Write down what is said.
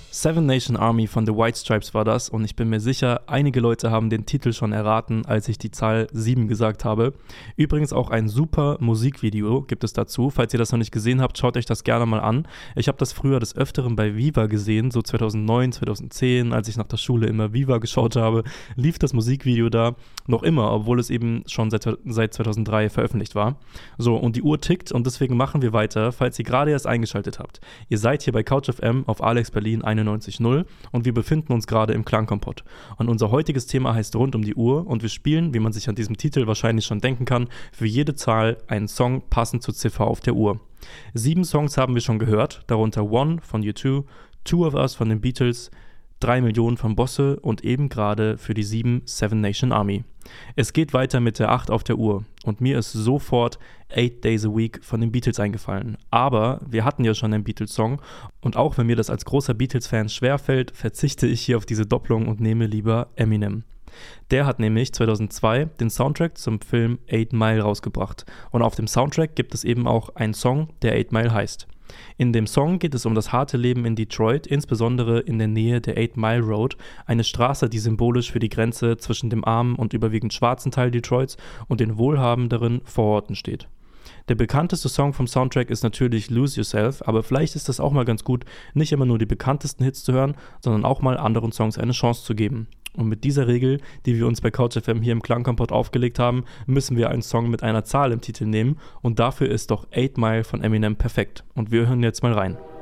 Seven Nation Army von The White Stripes war das und ich bin mir sicher, einige Leute haben den Titel schon erraten, als ich die Zahl 7 gesagt habe. Übrigens auch ein super Musikvideo gibt es dazu. Falls ihr das noch nicht gesehen habt, schaut euch das gerne mal an. Ich habe das früher des Öfteren bei Viva gesehen, so 2009, 2010, als ich nach der Schule immer Viva geschaut habe, lief das Musikvideo da noch immer, obwohl es eben schon seit 2003 veröffentlicht war. So, und die Uhr tickt und deswegen machen wir weiter, falls ihr gerade erst eingeschaltet habt. Ihr seid hier bei Couch FM auf Alex Berlin 91.0 und wir befinden uns gerade im Klangkompott. Und unser heutiges Thema heißt Rund um die Uhr und wir spielen, wie man sich an diesem Titel wahrscheinlich schon denken kann, für jede Zahl einen Song passend zur Ziffer auf der Uhr. 7 Songs haben wir schon gehört, darunter One von U2, Two of Us von den Beatles, 3 Millionen von Bosse und eben gerade für die 7 Seven Nation Army. Es geht weiter mit der 8 auf der Uhr und mir ist sofort 8 Days a Week von den Beatles eingefallen. Aber wir hatten ja schon einen Beatles-Song und auch wenn mir das als großer Beatles-Fan schwerfällt, verzichte ich hier auf diese Doppelung und nehme lieber Eminem. Der hat nämlich 2002 den Soundtrack zum Film 8 Mile rausgebracht und auf dem Soundtrack gibt es eben auch einen Song, der 8 Mile heißt. In dem Song geht es um das harte Leben in Detroit, insbesondere in der Nähe der 8 Mile Road, eine Straße, die symbolisch für die Grenze zwischen dem armen und überwiegend schwarzen Teil Detroits und den wohlhabenderen Vororten steht. Der bekannteste Song vom Soundtrack ist natürlich Lose Yourself, aber vielleicht ist es auch mal ganz gut, nicht immer nur die bekanntesten Hits zu hören, sondern auch mal anderen Songs eine Chance zu geben. Und mit dieser Regel, die wir uns bei Couch FM hier im Klangkompott aufgelegt haben, müssen wir einen Song mit einer Zahl im Titel nehmen und dafür ist doch 8 Mile von Eminem perfekt. Und wir hören jetzt mal rein.